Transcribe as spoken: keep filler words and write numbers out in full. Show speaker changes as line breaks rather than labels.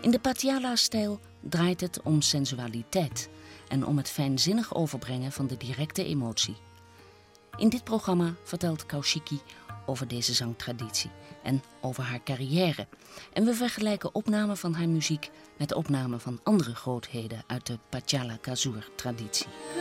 In de Patiala-stijl draait het om sensualiteit en om het fijnzinnig overbrengen van de directe emotie. In dit programma vertelt Kaushiki over deze zangtraditie en over haar carrière. En we vergelijken opnamen van haar muziek met opnamen van andere grootheden uit de Patiala Kazur-traditie.